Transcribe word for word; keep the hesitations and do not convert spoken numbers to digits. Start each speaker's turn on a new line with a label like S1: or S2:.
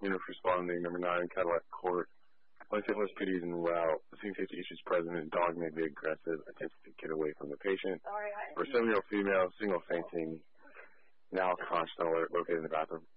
S1: unit responding, number nine, Cadillac Court. Plaintiff was P D's en route. Scene safety issues present. Dog may be aggressive. Attempts to get away from the patient. For a seven-year-old female, single fainting, now conscious and alert, located in the bathroom.